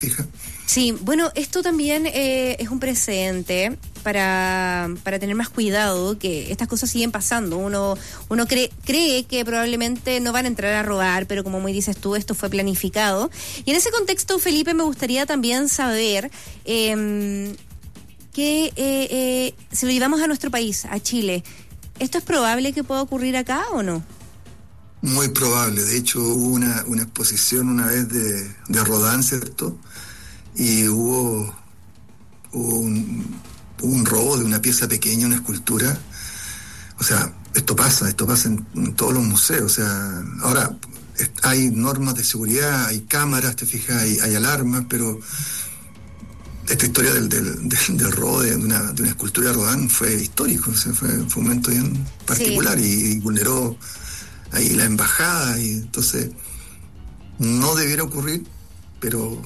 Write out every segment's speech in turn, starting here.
fija. Sí, bueno, esto también es un precedente para tener más cuidado, que estas cosas siguen pasando. Uno cree que probablemente no van a entrar a robar, pero como muy dices tú, esto fue planificado. Y en ese contexto, Felipe, me gustaría también saber que si lo llevamos a nuestro país, a Chile, ¿esto es probable que pueda ocurrir acá o no? Muy probable. De hecho, hubo una exposición una vez de Rodin, ¿cierto? Y hubo un robo de una pieza pequeña, una escultura. O sea, esto pasa en todos los museos. O sea, ahora hay normas de seguridad, hay cámaras, te fijas, hay alarmas, pero esta historia del robo de una escultura de Rodin fue histórico. O sea, fue un momento bien particular. Sí. Y vulneró ahí la embajada, y entonces no debiera ocurrir, pero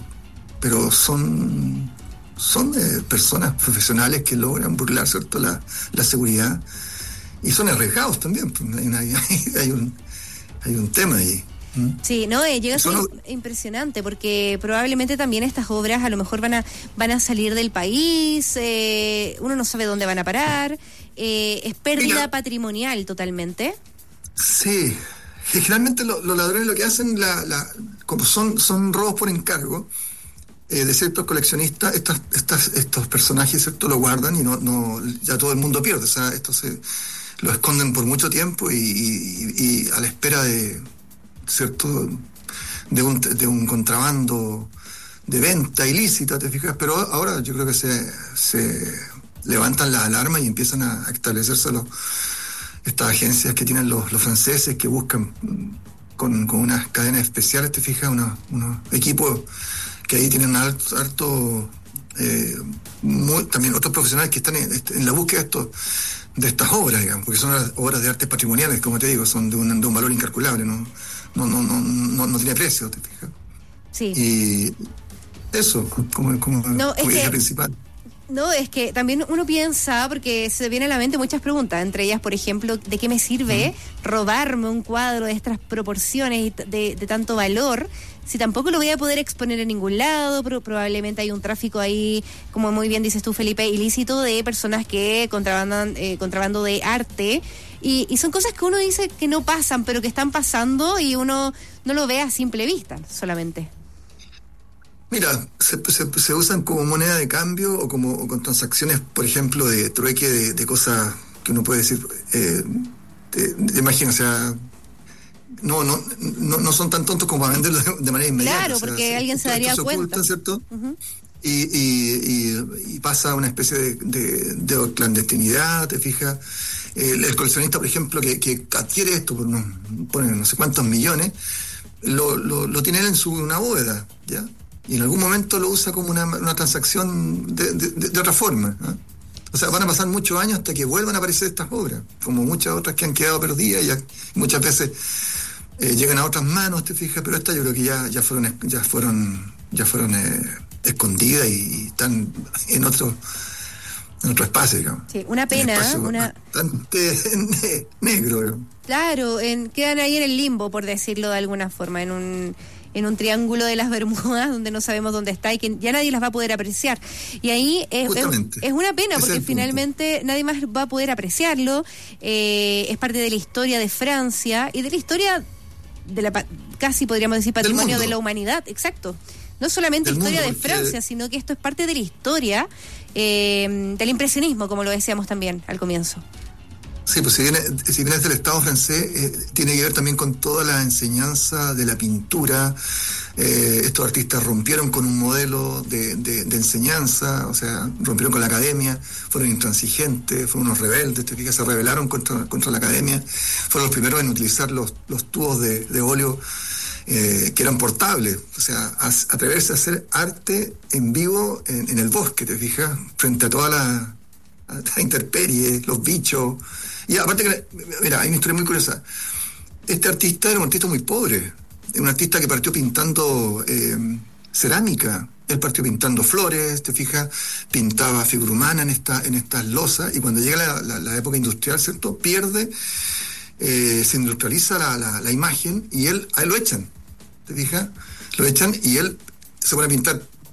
son personas profesionales que logran burlar, ¿cierto?, la seguridad, y son arriesgados también. Hay un tema ahí. Sí, no, llega a ser impresionante, porque probablemente también estas obras a lo mejor van a salir del país, uno no sabe dónde van a parar, es pérdida patrimonial totalmente. Sí, generalmente los ladrones lo que hacen, como son robos por encargo de ciertos coleccionistas, estos personajes, ¿cierto?, lo guardan y no ya todo el mundo pierde. O sea, esto lo esconden por mucho tiempo y a la espera de, ¿cierto?, de un contrabando, de venta ilícita, ¿te fijas? Pero ahora yo creo que se levantan las alarmas y empiezan a establecerse estas agencias que tienen los franceses, que buscan con unas cadenas especiales, te fijas, unos equipos que ahí tienen harto también otros profesionales que están en la búsqueda de estas obras, digamos, porque son obras de arte patrimoniales, como te digo, son de un valor incalculable, no tiene precio, te fijas. Sí. Y eso, como idea principal. No, es que también uno piensa, porque se viene a la mente muchas preguntas, entre ellas, por ejemplo, ¿de qué me sirve robarme un cuadro de estas proporciones y de tanto valor si tampoco lo voy a poder exponer en ningún lado? Probablemente hay un tráfico ahí, como muy bien dices tú, Felipe, ilícito, de personas que contrabando de arte, y son cosas que uno dice que no pasan, pero que están pasando, y uno no lo ve a simple vista solamente. Mira, se usan como moneda de cambio o con transacciones, por ejemplo, de trueque de cosas que uno puede decir, imagina, o sea, no son tan tontos como para venderlo de manera inmediata. Claro, porque alguien se daría cuenta. Ocultan, ¿cierto? Uh-huh. Y pasa una especie de clandestinidad, te fijas. El coleccionista, por ejemplo, que adquiere esto por ponen no sé cuántos millones, lo tiene él en una bóveda, ¿ya? Y en algún momento lo usa como una transacción de otra forma, ¿eh? O sea, van a pasar muchos años hasta que vuelvan a aparecer estas obras, como muchas otras que han quedado perdidas y muchas veces llegan a otras manos, te fijas, pero estas yo creo que ya fueron escondidas y están en otro espacio, digamos. Sí, una pena, bastante negro, digamos. Claro, quedan ahí en el limbo, por decirlo de alguna forma, en un triángulo de las Bermudas donde no sabemos dónde está y que ya nadie las va a poder apreciar. Y ahí es una pena, porque finalmente nadie más va a poder apreciarlo. Es parte de la historia de Francia y de la historia casi podríamos decir patrimonio de la humanidad. Exacto. No solamente historia de Francia, sino que esto es parte de la historia del impresionismo, como lo decíamos también al comienzo. Sí, pues si viene del Estado francés, tiene que ver también con toda la enseñanza de la pintura. Estos artistas rompieron con un modelo de enseñanza, o sea, rompieron con la academia, fueron intransigentes, fueron unos rebeldes, te fijas, se rebelaron contra la academia, fueron los primeros en utilizar los tubos de óleo que eran portables, o sea, atreverse a hacer arte en vivo en el bosque, te fijas, frente a toda la intemperie, los bichos. Y aparte que, mira, hay una historia muy curiosa. Este artista era un artista muy pobre, un artista que partió pintando cerámica. Él partió pintando flores, te fijas, pintaba figura humana en estas losas, y cuando llega la época industrial, ¿cierto?, pierde, se industrializa la imagen, y a él lo echan, te fijas, lo echan, y él se pone a pintar